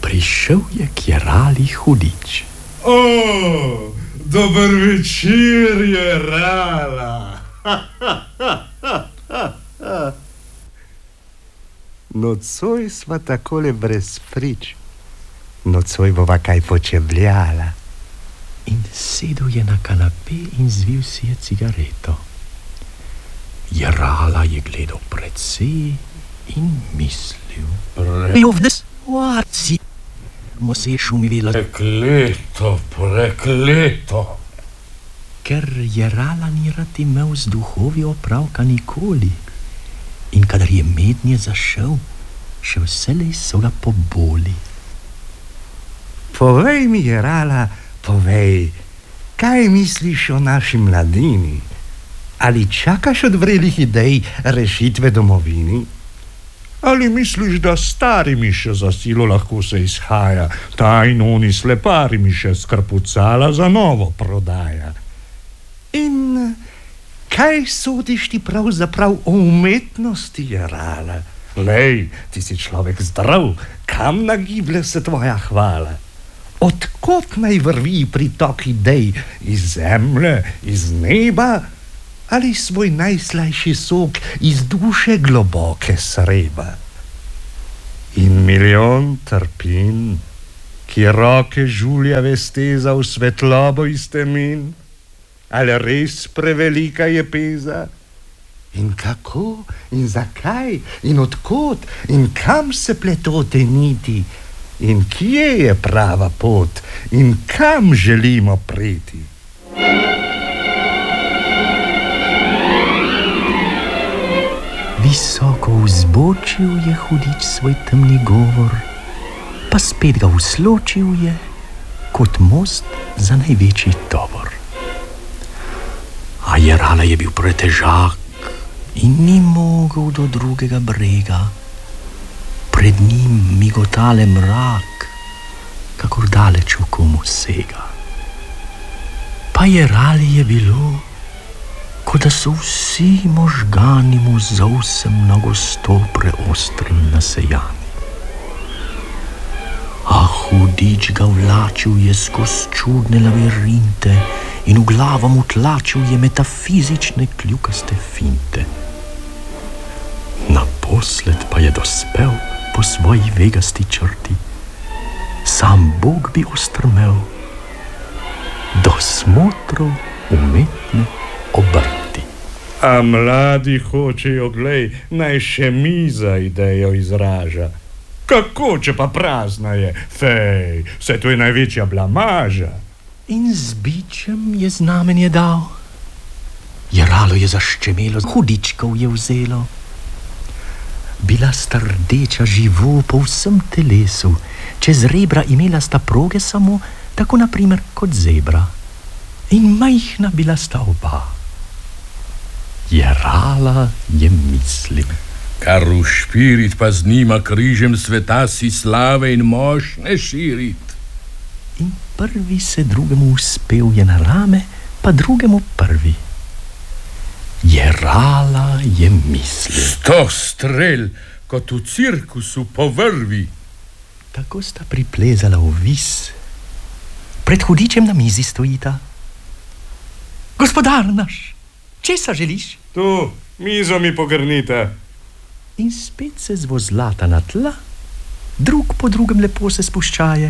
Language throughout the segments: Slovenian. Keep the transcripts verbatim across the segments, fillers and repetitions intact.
prišel je k Jerali hudič. O, dober večer, Jerala. Nocoj sva takole brez prič. Nocoj bova kaj počebljala. In sedel je na kanape in zvil si je cigareto. Jerala je gledal precej in mislil. Pre... Varci, mo se je šumivila. Prekleto, prekleto. Ker Jerala ni rad imel z duhovi opravka nikoli. In kadar je mednje zašel, še vselej so ga poboli. Povej mi, Jerala, povej, kaj misliš o naši mladini? Ali čakaš od vrelih idej rešitve domovini? Ali misliš, da starimi še za silo lahko se izhaja, ta in oni sleparimi še skrpucala za novo prodaja? In kaj sodiš ti pravzaprav o umetnosti, Jerala? Lej, ti si človek zdrav, kam nagiblje se tvoja hvala? Odkot naj vrvi pritok idej? Iz zemlje, iz neba? Ali svoj najslajši sok iz duše globoke sreba? In milijon trpin, ki roke žuljave steza v svetlobo iz temin, ali res prevelika je peza? In kako, in zakaj, in odkot, in kam se pletote niti, in kje je prava pot, in kam želimo priti? Visoko vzbočil je hudič svoj temni govor, pa spet ga usločil je kot most za največji tovor. A Jerala je bil pretežak in ni mogel do drugega brega. Pred njim migotale mrak, kakor daleč oko mu sega. Pa Jerali je bilo, kot da so vsi možgani mu za vsem mnogosto preostrim nasejani. A hudič ga vlačil je skozi čudne labirinte in v glavo mu tlačil je metafizične kljukaste finte. Naposled pa je dospel po svoji vegasti črti, sam Bog bi ostrmel do smotrov umetne obrti. A mladi hočejo, glej, naj še miza idejo izraža. Kako, če pa prazna je? Fej, vse to je največja blamaža. In z bičem je znamenje dal. Jeralo je zaščemelo, hudičkov je vzelo. Bila sta rdeča živo po vsem telesu, čez rebra imela sta proge samo, tako na primer kot zebra. In majhna bila sta oba. Jerala je mislil. Kar ušpirit pa z njima križem sveta si slave in mož ne širit. In prvi se drugemu uspel je na rame, pa drugemu prvi. Jerala je mislil. Sto strel, kot v cirkusu po vrvi. Tako sta priplezala v vis. Pred hudičem na mizi stojita. Gospodar naš, česa želiš? Tu, mizo mi pogrnite. In spet se zvozlata na tla, drug po drugem lepo se spuščaje.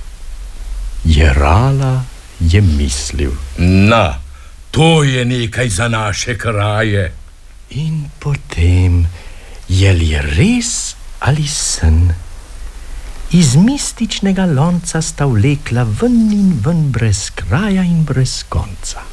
Jerala je mislil. Na, to je nekaj za naše kraje. In potem, je li res ali sen, iz mističnega lonca sta vlekla ven in ven brez kraja in brez konca.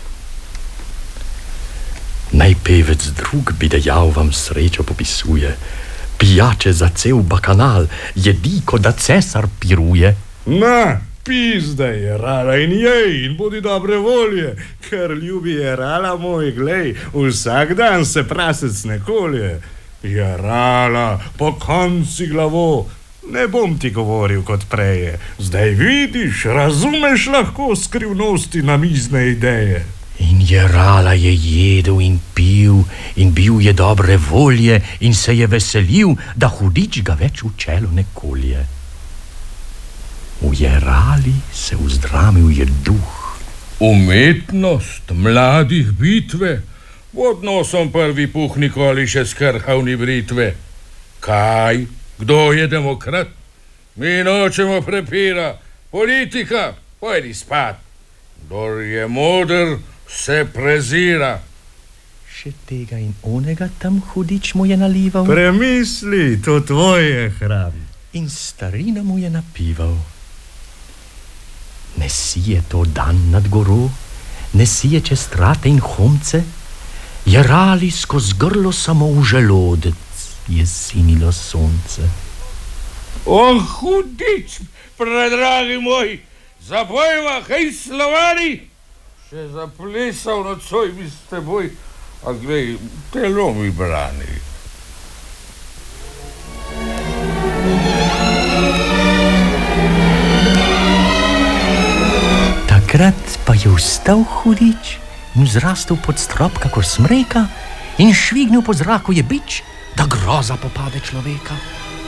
Naj pevec drug bi dejal vam srečo popisuje, pijače za cel bakanal, jedi, kot da cesar piruje. Na, pizda, Jerala, in jej, in bodi dobre volje, ker ljubi Jerala moj, glej, vsak dan se prasec ne kolje. Jerala, po konci glavo, ne bom ti govoril kot preje, zdaj vidiš, razumeš lahko skrivnosti namizne ideje. In Jerala je jedel in pil, in bil je dobre volje, in se je veselil, da hudič ga več v čelu ne kolje. V Jerali se uzdramil je duh. Umetnost mladih bitve, pod nosom prvi puh nikoli še skrhal ni britve. Kaj? Kdo je demokrat? Mi nočemo prepira. Politika, pojdi spat. Kdor je moder, se prezira. Še tega in onega tam hudič mu je nalival. Premisli, to tvoje hram. In starina mu je napival. Ne sije to dan nad goro, ne sije čez strate in homce, Jerali skozi grlo samo v želodec je sinilo sonce. O, hudič, predragi moj, zapojva, hej, Slovani, še zaplesal nocoj bi s teboj, a glej, telo mi brani. Takrat pa je vstal hudič in vzrastel pod strop kakor smreka in švignil po zraku je bič, da groza popade človeka.